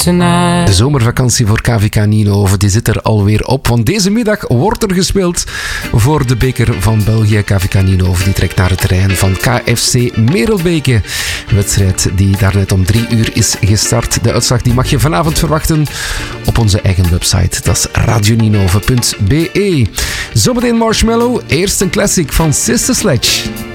tonight. De zomervakantie voor KVK Nienhoven die zit er alweer op. Want deze middag wordt er gespeeld voor de beker van België. KVK Nienhoven die trekt naar het terrein van KFC Merelbeke. Een wedstrijd die daarnet om 3 uur is gestart. De uitslag die mag je vanavond verwachten op onze eigen website. Dat is radionienhoven.be. Zometeen Marshmallow. Eerst een classic van Sister Sledge.